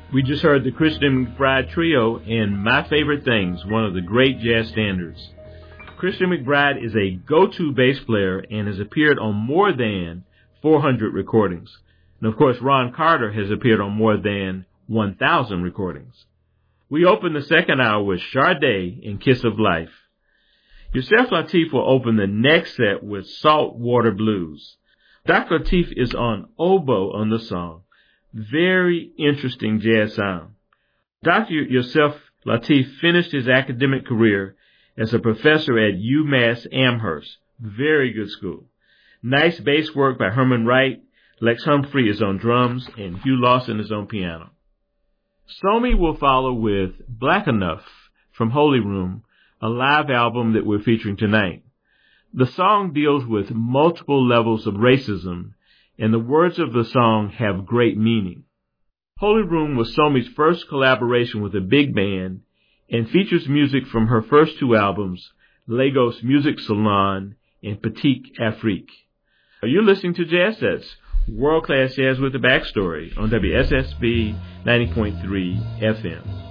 We just heard the Christian McBride Trio in My Favorite Things, one of the great jazz standards. Christian McBride is a go-to bass player and has appeared on more than 400 recordings. And of course, Ron Carter has appeared on more than 1,000 recordings. We open the second hour with Sade and Kiss of Life. Yusef Lateef will open the next set with Saltwater Blues. Dr. Lateef is on oboe on the song. Very interesting jazz sound. Dr. Yusef Lateef finished his academic career as a professor at UMass Amherst. Very good school. Nice bass work by Herman Wright. Lex Humphrey is on drums, and Hugh Lawson is on piano. Somi will follow with Black Enough from Holy Room, a live album that we're featuring tonight. The song deals with multiple levels of racism, and the words of the song have great meaning. Holy Room was Somi's first collaboration with a big band and features music from her first two albums, Lagos Music Salon and Petite Afrique. You're listening to Jazz Sets, world-class jazz with a backstory on WSSB 90.3 FM.